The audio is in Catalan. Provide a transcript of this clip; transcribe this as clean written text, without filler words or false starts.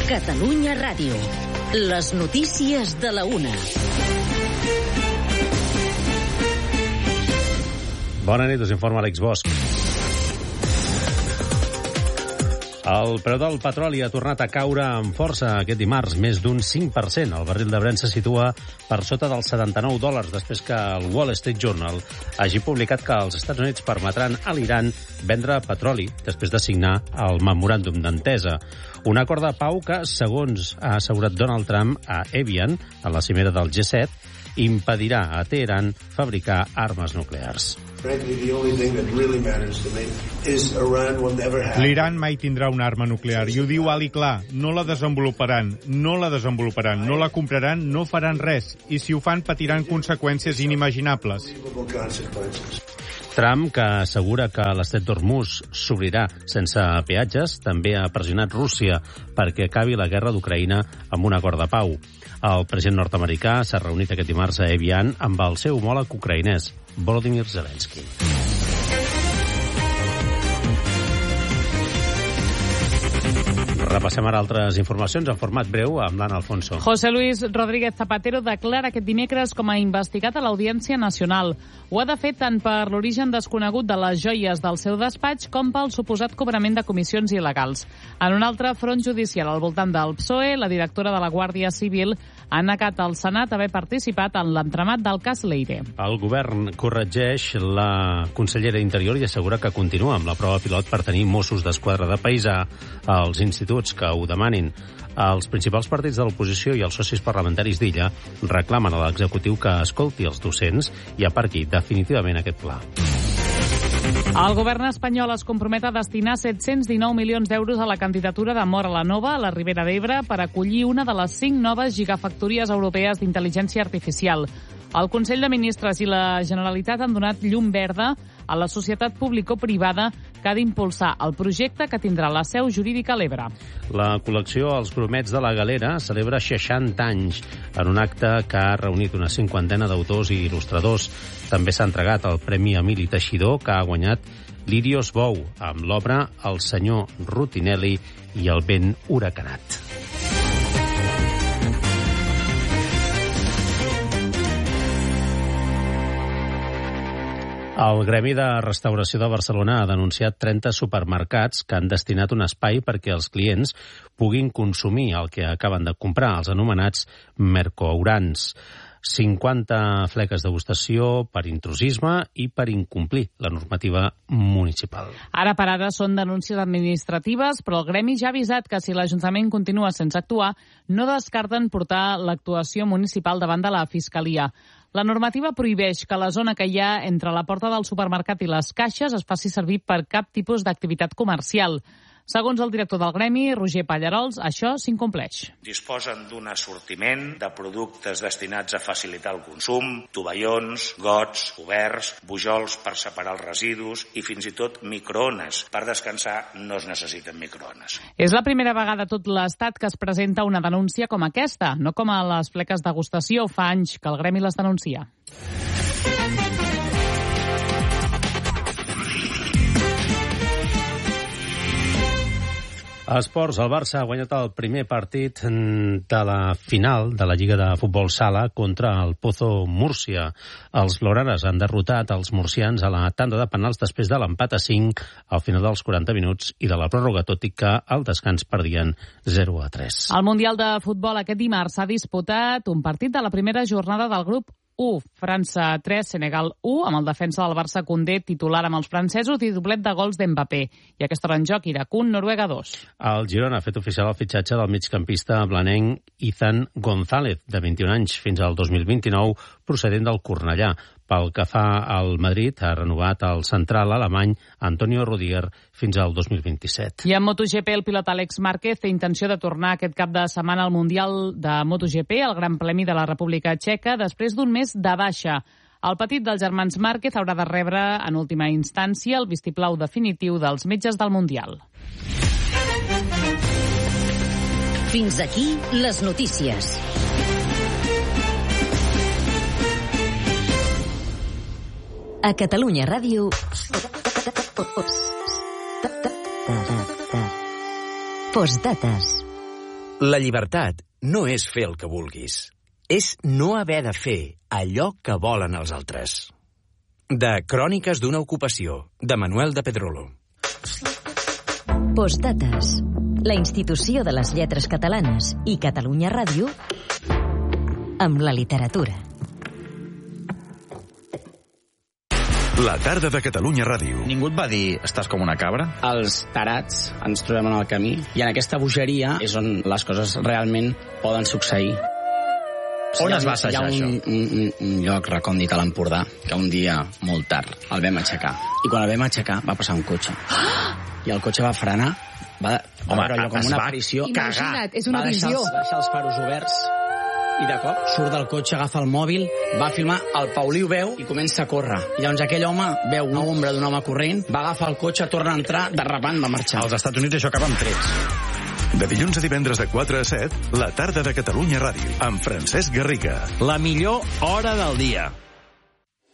Catalunya Ràdio. Les notícies de la una. Bona nit, us informa Àlex Bosch. El preu del petroli ha tornat a caure amb força aquest dimarts, més d'un 5%. El barril de Brent se situa per sota dels $79 després que el Wall Street Journal hagi publicat que els Estats Units permetran a l'Iran vendre petroli després de signar el memoràndum d'entesa. Un acord de pau que, segons ha assegurat Donald Trump a Evian, a la cimera del G7, impedirà a Teheran fabricar armes nuclears. L'Iran mai tindrà una arma nuclear i ho diu alt i clar. No la desenvoluparan, no la compraran, no faran res. I si ho fan, patiran conseqüències inimaginables. Trump, que assegura que l'estret d'Hormuz s'obrirà sense peatges, també ha pressionat Rússia perquè acabi la guerra d'Ucraïna amb un acord de pau. El president nord-americà s'ha reunit aquest dimarts a Evian amb el seu homòleg ucraïnès, Volodymyr Zelensky. Repassem ara altres informacions en format breu amb l'Anna Alfonso. José Luis Rodríguez Zapatero declara aquest dimecres com a investigat a l'Audiència Nacional. Ho ha de fer tant per l'origen desconegut de les joies del seu despatx com pel suposat cobrament de comissions il·legals. En un altre front judicial al voltant del PSOE, la directora de la Guàrdia Civil ha negat al Senat haver participat en l'entramat del cas Leire. El govern corregeix la consellera d'Interior i assegura que continua amb la prova pilot per tenir Mossos d'Esquadra de paisà als instituts que ho demanin. Els principals partits de l'oposició i els socis parlamentaris d'Illa reclamen a l'executiu que escolti els docents i aparqui definitivament aquest pla. El govern espanyol es compromet a destinar 719 milions d'euros a la candidatura de Móra la Nova a la Ribera d'Ebre per acollir una de les 5 noves gigafactories europees d'intel·ligència artificial. El Consell de Ministres i la Generalitat han donat llum verda a la societat público-privada que ha d'impulsar el projecte que tindrà la seu jurídica a l'Ebre. La col·lecció Els Grumets de la Galera celebra 60 anys en un acte que ha reunit una 50ena d'autors i il·lustradors. També s'ha entregat el Premi Emili Teixidor, que ha guanyat Lirios Bou, amb l'obra El senyor Rutinelli i el vent huracanat. El Gremi de Restauració de Barcelona ha denunciat 30 supermercats que han destinat un espai perquè els clients puguin consumir el que acaben de comprar, els anomenats mercoaurants. 50 fleques de degustació per intrusisme i per incomplir la normativa municipal. Ara per ara són denúncies administratives, però el Gremi ja ha avisat que si l'Ajuntament continua sense actuar, no descarten portar l'actuació municipal davant de la Fiscalia. La normativa prohibeix que la zona que hi ha entre la porta del supermercat i les caixes es faci servir per cap tipus d'activitat comercial. Segons el director del Gremi, Roger Pallarols, això s'incompleix. Disposen d'un assortiment de productes destinats a facilitar el consum, tovallons, gots, coberts, bujols per separar els residus i fins i tot microones. Per descansar no es necessiten microones. És la primera vegada a tot l'Estat que es presenta una denúncia com aquesta, no com a les fleques de degustació. Fa anys que el Gremi les denuncia. A esports, el Barça ha guanyat el primer partit de la final de la Lliga de Futbol Sala contra el Pozo Múrcia. Els blaugranes han derrotat els murcians a la tanda de penals després de l'empat a 5 al final dels 40 minuts i de la pròrroga, tot i que al descans perdien 0-3. Al Mundial de Futbol aquest dimarts s'ha disputat un partit de la primera jornada del grup 1, França 3, Senegal 1, amb el defensa del Barça Koundé titular amb els francesos i doblet de gols d'Mbappé. I aquesta hora en joc, Iraq 1, Noruega 2. El Girona ha fet oficial el fitxatge del migcampista blanenc Izan González, de 21 anys, fins al 2029, procedent del Cornellà. Pel que fa al Madrid, ha renovat el central alemany Antonio Rudiger fins al 2027. I en MotoGP, el pilot Àlex Márquez té intenció de tornar aquest cap de setmana al Mundial de MotoGP, al Gran Premi de la República Txeca, després d'un mes de baixa. El petit dels germans Márquez haurà de rebre, en última instància, el vistiplau definitiu dels metges del Mundial. Fins aquí les notícies. A Catalunya Ràdio... Postdates. La llibertat no és fer el que vulguis. És no haver de fer allò que volen els altres. De Cròniques d'una ocupació, de Manuel de Pedrolo. Postdates, la institució de les lletres catalanes i Catalunya Ràdio amb la literatura. La tarda de Catalunya Ràdio. Ningú et va dir, estàs com una cabra? Els tarats ens trobem en el camí i en aquesta bogeria és on les coses realment poden succeir. On es va assajar això? Hi ha un lloc recòndit a l'Empordà que un dia, molt tard, el vam aixecar. I quan el vam aixecar va passar un cotxe. I el cotxe va frenar, va veure allò com una aparició. Imagina't, és una visió. Va deixar els faros oberts i de cop surt del cotxe, agafa el mòbil, va filmar, el Pauliu veu i comença a córrer. I llavors aquell home veu una ombra d'un home corrent, va agafar el cotxe, torna a entrar, de repent va marxar. Als Estats Units això acaba amb trets. De dilluns a divendres de 4 a 7, la tarda de Catalunya Ràdio, amb Francesc Garriga. La millor hora del dia.